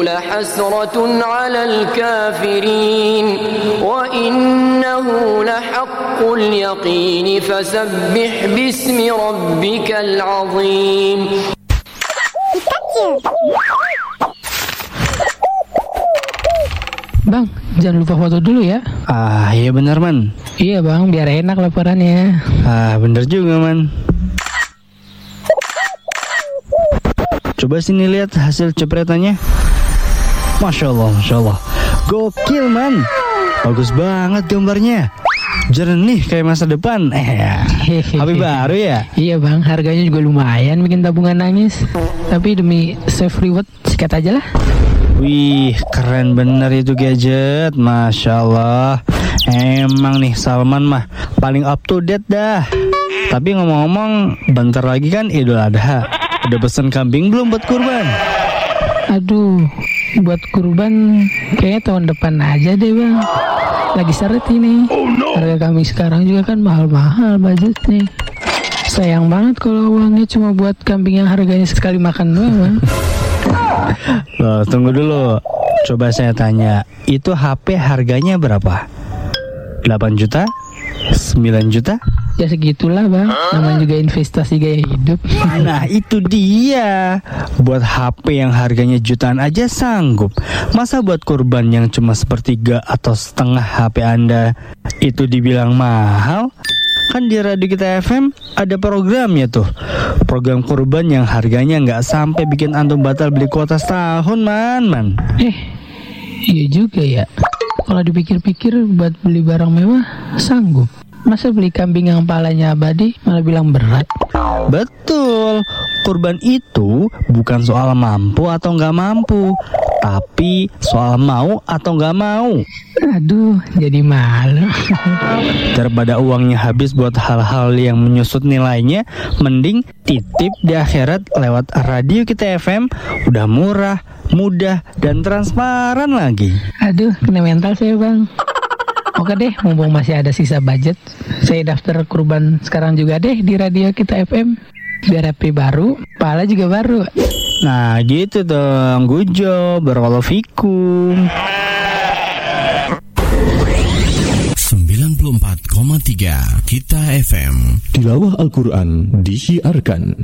لحسرة على الكافرين وإنه لحق اليقين فسبح باسم ربك العظيم. Bang, jangan lupa foto dulu ya. Iya bener man. Iya bang, biar enak laporannya. Bener juga man. Coba sini lihat hasil cepretannya. Masya Allah, gokil man. Bagus banget gambarnya. Jernih kayak masa depan. HP baru ya? Iya bang, harganya juga lumayan bikin tabungan nangis. Tapi demi save reward, sikat aja lah. Wih, keren bener itu gadget. Masya Allah. Emang nih Salman mah paling up to date dah. Tapi ngomong-ngomong, bentar lagi kan Idul Adha. Udah pesen kambing belum buat kurban? Aduh, buat kurban kayaknya tahun depan aja deh bang. Lagi seret ini. Harga kambing sekarang juga kan mahal-mahal budgetnya. Sayang banget kalau uangnya cuma buat kambing yang harganya sekali makan doang bang. Loh, tunggu dulu. Coba saya tanya, itu HP harganya berapa? 8 juta? 9 juta? Ya segitulah bang, namanya juga investasi gaya hidup. Nah itu dia. Buat HP yang harganya jutaan aja sanggup. Masa buat kurban yang cuma sepertiga atau setengah HP Anda itu dibilang mahal? Kan di Radio Kita FM ada programnya tuh. Program kurban yang harganya nggak sampai bikin antum batal beli kuota setahun man. Iya juga ya. Kalau dipikir-pikir buat beli barang mewah sanggup. Masa beli kambing yang palanya abadi malah bilang berat? Betul. Kurban itu bukan soal mampu atau nggak mampu, tapi soal mau atau nggak mau. Aduh, jadi malu. Daripada uangnya habis buat hal-hal yang menyusut nilainya, mending titip di akhirat lewat Radio Kita FM. Udah murah, mudah, dan transparan lagi. Aduh, kena mental saya bang. Oke deh, mumpung masih ada sisa budget, saya daftar kurban sekarang juga deh di Radio Kita FM. Biar HP baru, pahala juga baru. Nah gitu dong, Gujo, barakallahu fikum. 94,3 Kita FM. Tilawah Al-Quran disiarkan.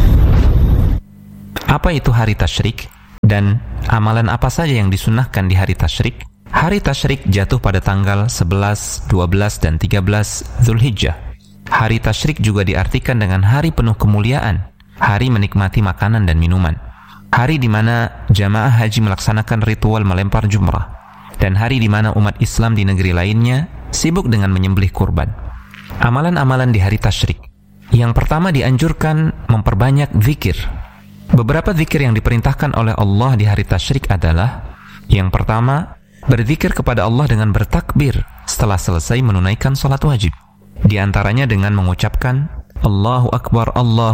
Apa itu hari tasyrik? Dan amalan apa saja yang disunnahkan di hari tasyrik? Hari tasyrik jatuh pada tanggal 11, 12, dan 13 Zulhijjah. Hari tasyrik juga diartikan dengan hari penuh kemuliaan, hari menikmati makanan dan minuman, hari di mana jamaah haji melaksanakan ritual melempar jumrah, dan hari di mana umat Islam di negeri lainnya sibuk dengan menyembelih kurban. Amalan-amalan di hari tasyrik. Yang pertama, dianjurkan memperbanyak zikir. Beberapa zikir yang diperintahkan oleh Allah di hari tasyrik adalah: yang pertama, berzikir kepada Allah dengan bertakbir setelah selesai menunaikan salat wajib. Di antaranya dengan mengucapkan Allahu Akbar,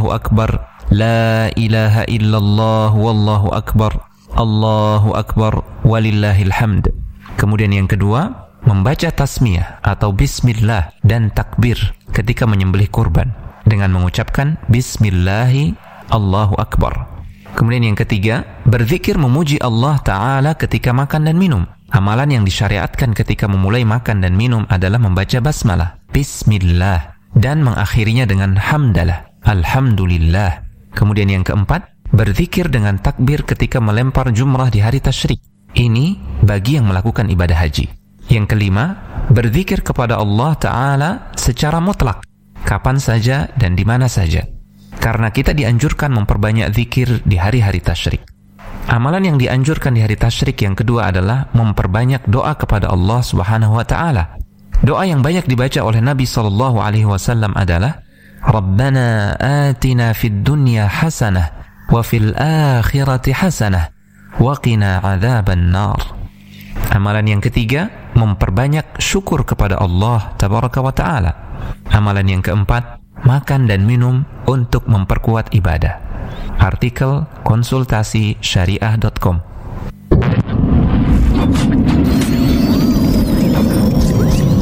La ilaha illallah, Wallahu Akbar, walillahil hamd. Kemudian yang kedua, membaca tasmiyah atau bismillah dan takbir ketika menyembelih kurban dengan mengucapkan Bismillahi Allahu Akbar. Kemudian yang ketiga, berzikir memuji Allah Ta'ala ketika makan dan minum. Amalan yang disyariatkan ketika memulai makan dan minum adalah membaca basmalah, Bismillah, dan mengakhirinya dengan hamdalah, Alhamdulillah. Kemudian yang keempat, berzikir dengan takbir ketika melempar jumrah di hari tasyrik. Ini bagi yang melakukan ibadah haji. Yang kelima, berzikir kepada Allah Ta'ala secara mutlak, kapan saja dan di mana saja. Karena kita dianjurkan memperbanyak zikir di hari-hari tasyrik. Amalan yang dianjurkan di hari tasyrik yang kedua adalah memperbanyak doa kepada Allah Subhanahu wa Ta'ala. Doa yang banyak dibaca oleh Nabi SAW adalah Rabbana atina fid dunya hasanah wa fil akhirati hasanah wa qina adzaban nar. Amalan yang ketiga, memperbanyak syukur kepada Allah Tabaraka wa Ta'ala. Amalan yang keempat, makan dan minum untuk memperkuat ibadah. Artikel konsultasi syariah.com. Di setiap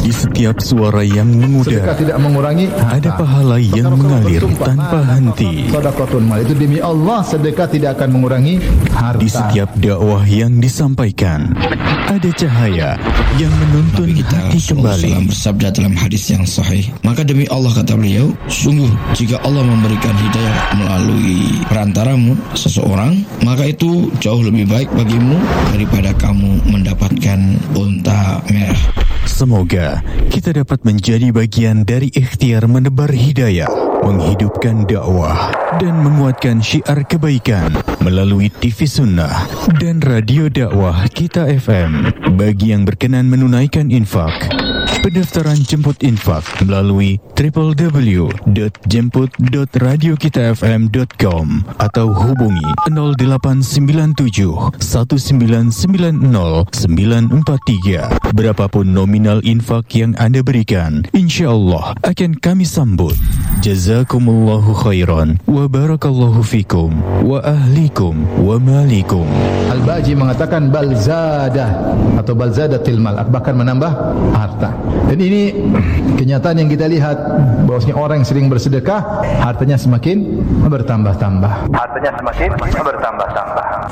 setiap suara yang mengudar, sedekah tidak mengurangi harta. Ada pahala yang mengalir tanpa henti. Sedekatun mal, itu demi Allah sedekah tidak akan mengurangi harta. Di setiap dakwah yang disampaikan, ada cahaya yang menuntun hati kembali. Bersabda dalam hadis yang sahih, maka demi Allah, kata beliau, sungguh jika Allah memberikan hidayah melalui perantaramu seseorang, maka itu jauh lebih baik bagimu daripada kamu mendapatkan unta merah. Semoga kita dapat menjadi bagian dari ikhtiar menebar hidayah, menghidupkan dakwah, dan menguatkan syiar kebaikan melalui TV Sunnah dan Radio Dakwah Kita FM. Bagi yang berkenan menunaikan infak, pendaftaran jemput infak melalui www.jemput.radiokitafm.com atau hubungi 0897 1990 943. Berapapun nominal infak yang Anda berikan, insya Allah akan kami sambut. Jazakumullahu khairan wa barakallahu fikum wa ahlikum wa malikum. Al-Baji mengatakan balzadah atau balzadatil mal, bahkan menambah harta. Dan ini kenyataan yang kita lihat, bahwasanya orang yang sering bersedekah hartanya semakin bertambah-tambah.